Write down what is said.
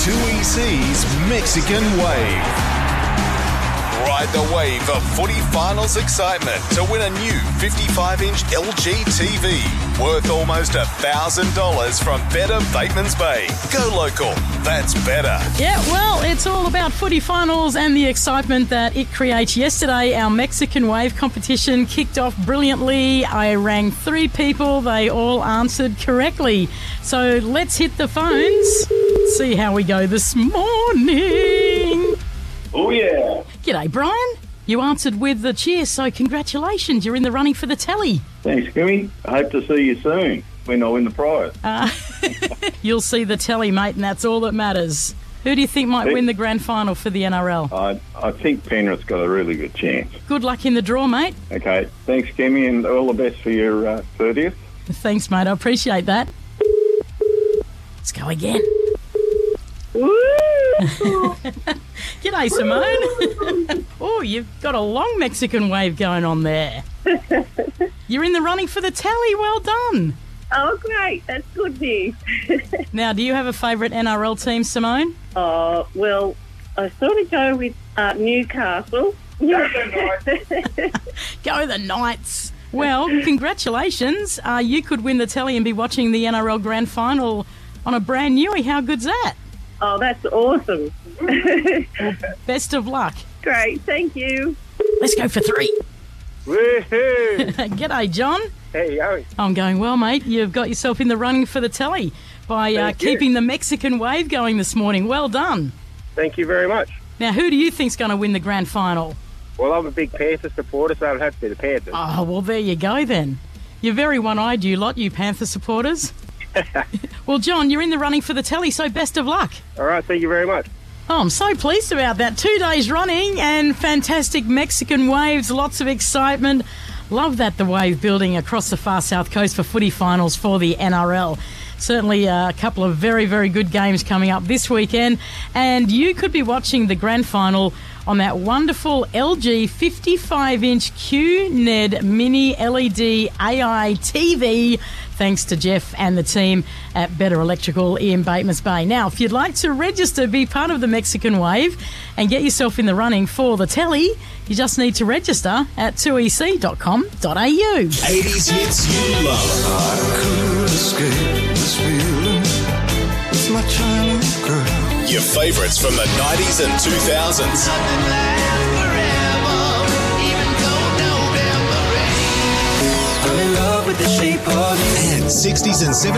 2EC's Mexican Wave. Ride the wave of footy finals excitement to win a new 55-inch LG TV worth almost $1,000 from Better Batemans Bay. Go local. That's better. Yeah, well, it's all about footy finals and the excitement that it creates. Yesterday, our Mexican Wave competition kicked off brilliantly. I rang 3 people. They all answered correctly. So let's hit the phones. See how we go this morning. Oh, yeah. G'day, Brian. You answered with the cheer, so congratulations. You're in the running for the telly. Thanks, Kimmy. I hope to see you soon when I win the prize. You'll see the telly, mate, and that's all that matters. Who do you think might win the grand final for the NRL? I think Penrith's got a really good chance. Good luck in the draw, mate. Okay. Thanks, Kimmy, and all the best for your 30th. Thanks, mate. I appreciate that. Let's go again. G'day, Simone. Oh, you've got a long Mexican wave going on there. You're in the running for the telly. Well done. Oh, great. That's good news. Now, do you have a favourite NRL team, Simone? Oh, well, I sort of go with Newcastle. Go the Knights. Well, congratulations. You could win the telly and be watching the NRL grand final on a brand newie. How good's that? Oh, that's awesome. Well, best of luck. Great, thank you. Let's go for 3. Woohoo! G'day, John. How you going? I'm going well, mate. You've got yourself in the running for the telly by keeping the Mexican wave going this morning. Well done. Thank you very much. Now, who do you think's going to win the grand final? Well, I'm a big Panther supporter, so it'll have to be the Panthers. Oh, well, there you go then. You're very one-eyed, you lot, you Panther supporters. Well, John, you're in the running for the telly, so best of luck. All right, thank you very much. Oh, I'm so pleased about that. 2 days running and fantastic Mexican waves, lots of excitement. Love that, the wave building across the far south coast for footy finals for the NRL. Certainly a couple of very, very good games coming up this weekend. And you could be watching the grand final on that wonderful LG 55-inch QNED Mini LED AI TV, thanks to Jeff and the team at Better Electrical in Batemans Bay. Now, if you'd like to register, be part of the Mexican Wave and get yourself in the running for the telly, you just need to register at 2ec.com.au. 80s hits you love. I could escape this feeling with my Chinese girl. Your favourites from the 90s and 2000s. I'm in love with the shape of you. And 60s and 70s.